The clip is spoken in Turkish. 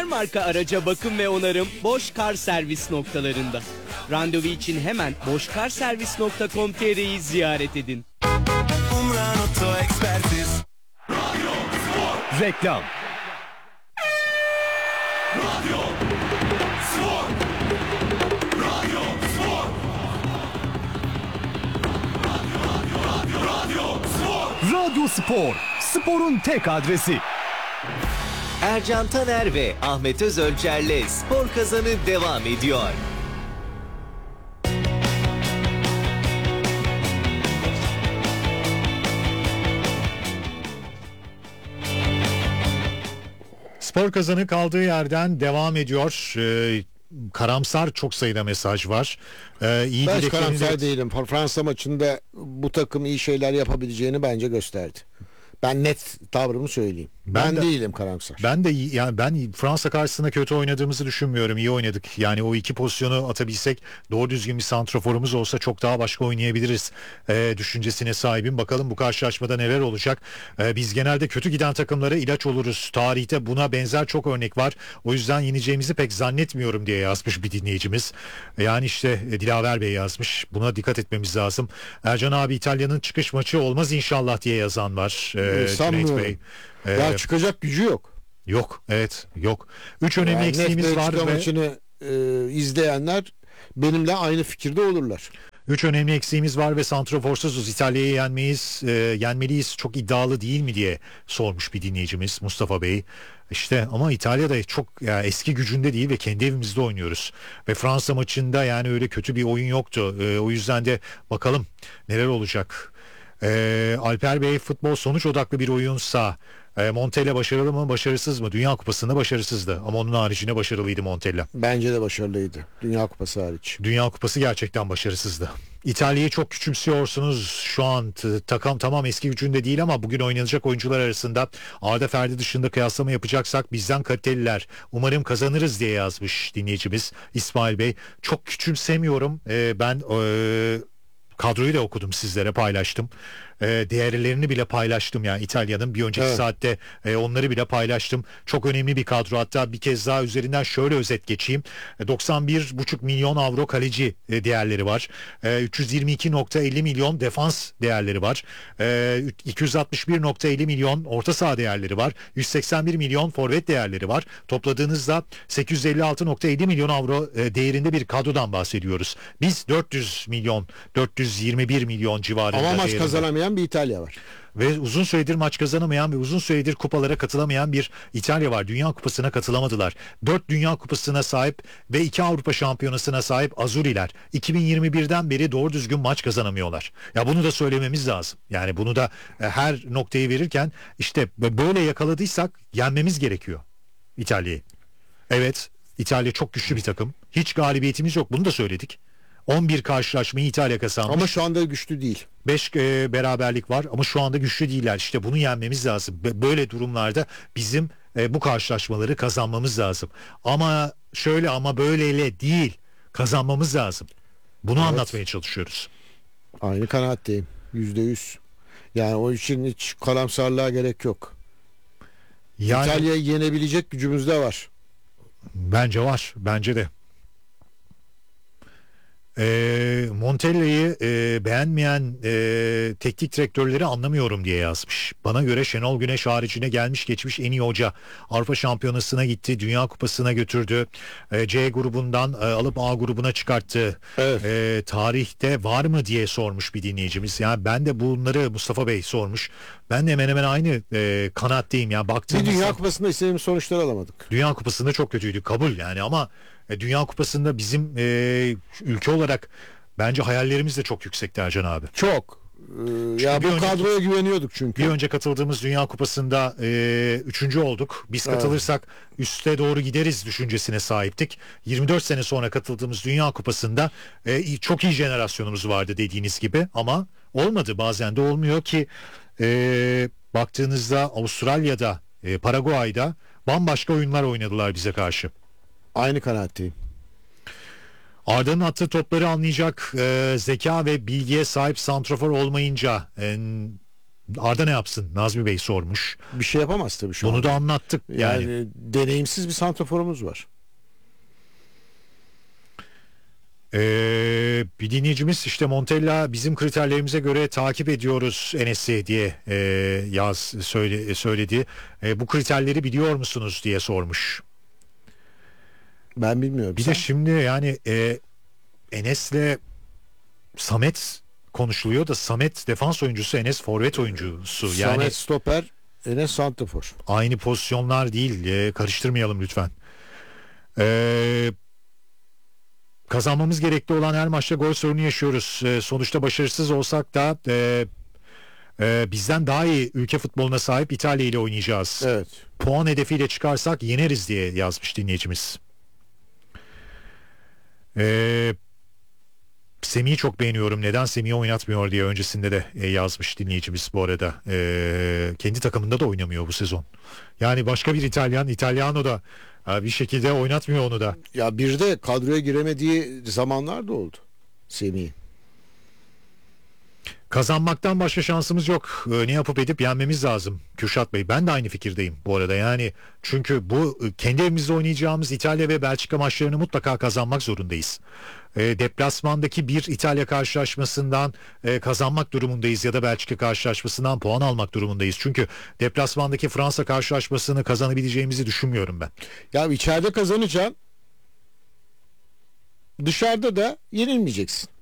Her marka araca bakım ve onarım Boş Kar Servis noktalarında. Randevu için hemen boşkarservis.com.tr'yi ziyaret edin. Umran Oto Ekspertiz. Reklam. Radyo Spor, sporun tek adresi. Ercan Taner ve Ahmet Özölçer'le Spor Kazanı devam ediyor. Spor Kazanı kaldığı yerden devam ediyor. Karamsar çok sayıda mesaj var. İyi Ben hiç karamsar değilim. Fransa maçında bu takım iyi şeyler yapabileceğini bence gösterdi. Ben net tavrımı söyleyeyim. Ben değilim karamsar. Ben de yani ben Fransa karşısında kötü oynadığımızı düşünmüyorum. İyi oynadık. Yani o iki pozisyonu atabilsek, doğru düzgün bir santraforumuz olsa çok daha başka oynayabiliriz düşüncesine sahibim. Bakalım bu karşılaşmada neler olacak. Biz genelde kötü giden takımlara ilaç oluruz. Tarihte buna benzer çok örnek var. O yüzden yeneceğimizi pek zannetmiyorum diye yazmış bir dinleyicimiz. Yani işte Dilaver Bey yazmış. Buna dikkat etmemiz lazım. Ercan abi, İtalya'nın çıkış maçı olmaz inşallah diye yazan var. Cüneyt Bey. Ya çıkacak gücü yok. Yok, evet, yok. 3 önemli eksiğimiz var ve maçını izleyenler benimle aynı fikirde olurlar. 3 önemli eksiğimiz var ve santraforsuzuz. İtalya'yı yenmeliyiz. Çok iddialı değil mi diye sormuş bir dinleyicimiz Mustafa Bey. İşte ama İtalya'da çok eski gücünde değil ve kendi evimizde oynuyoruz. Ve Fransa maçında yani öyle kötü bir oyun yoktu. O yüzden de bakalım neler olacak. Alper Bey, futbol sonuç odaklı bir oyunsa Montella başarılı mı başarısız mı? Dünya Kupası'nda başarısızdı ama onun haricinde başarılıydı Montella. Bence de başarılıydı. Dünya Kupası hariç. Dünya Kupası gerçekten başarısızdı. İtalya'yı çok küçümsüyorsunuz şu an. Takım tamam eski gücünde değil ama bugün oynanacak oyuncular arasında Arda Ferdi dışında kıyaslama yapacaksak bizden kaliteliler. Umarım kazanırız diye yazmış dinleyicimiz İsmail Bey. Çok küçümsemiyorum. Ben kadroyu da okudum, sizlere paylaştım. Değerlerini bile paylaştım yani İtalya'nın bir önceki saatte onları bile paylaştım. Çok önemli bir kadro, hatta bir kez daha üzerinden şöyle özet geçeyim. 91,5 milyon avro kaleci değerleri var. 322,50 milyon defans değerleri var. 261,50 milyon orta saha değerleri var. 181 milyon forvet değerleri var. Topladığınızda 856,50 milyon avro değerinde bir kadrodan bahsediyoruz. Biz 421 milyon civarında. Ama maç kazanamayan bir İtalya var. Ve uzun süredir maç kazanamayan ve uzun süredir kupalara katılamayan bir İtalya var. Dünya Kupası'na katılamadılar. 4 Dünya Kupası'na sahip ve 2 Avrupa Şampiyonası'na sahip Azuriler 2021'den beri doğru düzgün maç kazanamıyorlar. Ya bunu da söylememiz lazım. Yani bunu da her noktayı verirken işte böyle yakaladıysak yenmemiz gerekiyor İtalya'yı. Evet, İtalya çok güçlü bir takım. Hiç galibiyetimiz yok. Bunu da söyledik. 11 karşılaşmayı İtalya kazanmış. Ama şu anda güçlü değil. 5 beraberlik var ama şu anda güçlü değiller. İşte bunu yenmemiz lazım. Böyle durumlarda bizim bu karşılaşmaları kazanmamız lazım. Ama şöyle ama böyleyle değil, kazanmamız lazım. Bunu anlatmaya çalışıyoruz. Aynı kanaatteyim. %100. Yani o için hiç karamsarlığa gerek yok. Yani, İtalya'yı yenebilecek gücümüz de var. Bence var. Bence de. Montella'yı beğenmeyen teknik direktörleri anlamıyorum diye yazmış. Bana göre Şenol Güneş haricine gelmiş geçmiş en iyi hoca. Avrupa Şampiyonası'na gitti, Dünya Kupası'na götürdü. C grubundan alıp A grubuna çıkarttı. Evet. Tarihte var mı diye sormuş bir dinleyicimiz. Yani ben de bunları Mustafa Bey sormuş. Ben de hemen hemen aynı kanaatteyim. Yani baktığımızda bir Dünya Kupası'nda istediğimiz sonuçları alamadık. Dünya Kupası'nda çok kötüydü, kabul yani, ama Dünya Kupası'nda bizim ülke olarak bence hayallerimiz de çok yüksekti Ercan abi. Çok. Ya bu kadroya güveniyorduk çünkü. Bir önce katıldığımız Dünya Kupası'nda 3. olduk. Biz katılırsak üste doğru gideriz düşüncesine sahiptik. 24 sene sonra katıldığımız Dünya Kupası'nda çok iyi jenerasyonumuz vardı dediğiniz gibi ama olmadı, bazen de olmuyor ki baktığınızda Avustralya'da, Paraguay'da bambaşka oyunlar oynadılar bize karşı. Aynı kanaatteyim. Arda'nın attığı topları anlayacak zeka ve bilgiye sahip santrafor olmayınca Arda ne yapsın? Nazmi Bey sormuş. Bir şey yapamaz tabii şu Bunu an. da anlattık. Yani deneyimsiz bir santraforumuz var. Bir dinleyicimiz işte Montella bizim kriterlerimize göre takip ediyoruz Enes'i diye söyledi. Bu kriterleri biliyor musunuz diye sormuş. Ben bilmiyorum. Bir de şimdi yani Enes'le Samet konuşuluyor da Samet defans oyuncusu, Enes forvet oyuncusu. Yani Samet stoper, Enes santrafor. aynı pozisyonlar değil. Karıştırmayalım lütfen. Kazanmamız gerekli olan her maçta gol sorunu yaşıyoruz. Sonuçta başarısız olsak da bizden daha iyi ülke futboluna sahip İtalya ile oynayacağız. Evet. Puan hedefiyle çıkarsak yeneriz diye yazmış dinleyicimiz. Semih'i çok beğeniyorum. Neden Semih'i oynatmıyor diye öncesinde de yazmış dinleyicimiz bu arada. Kendi takımında da oynamıyor bu sezon. Yani başka bir İtalyano da bir şekilde oynatmıyor onu da. Ya bir de kadroya giremediği zamanlar da oldu Semih. Kazanmaktan başka şansımız yok. Ne yapıp edip yenmemiz lazım Kürşat Bey. Ben de aynı fikirdeyim bu arada. Yani çünkü bu kendi evimizde oynayacağımız İtalya ve Belçika maçlarını mutlaka kazanmak zorundayız. Deplasmandaki bir İtalya karşılaşmasından kazanmak durumundayız ya da Belçika karşılaşmasından puan almak durumundayız. Çünkü deplasmandaki Fransa karşılaşmasını kazanabileceğimizi düşünmüyorum ben. Ya içeride kazanacaksın. Dışarıda da yenilmeyeceksin.